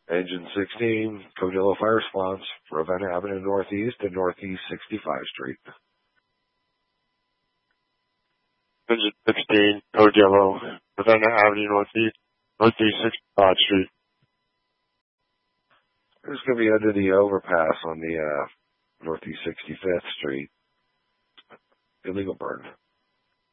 Engine 16, Codillo Fire Response, Ravenna Avenue Northeast and Northeast 65 Street. Engine 16, Codillo, Ravenna Avenue Northeast, Northeast 65 Street. It's going to be under the overpass on the Northeast 65th Street. Illegal burn.